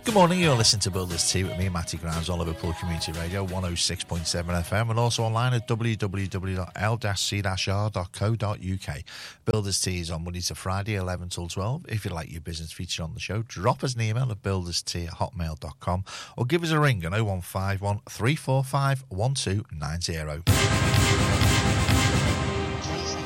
Good morning, you're listening to Builders Tea with me, Matty Grimes, on Liverpool Community Radio 106.7 FM and also online at www.l-c-r.co.uk. Builders Tea is on Monday to Friday, 11 till 12. If you'd like your business featured on the show, drop us an email at builderstea@hotmail.com or give us a ring on 0151 345 1290.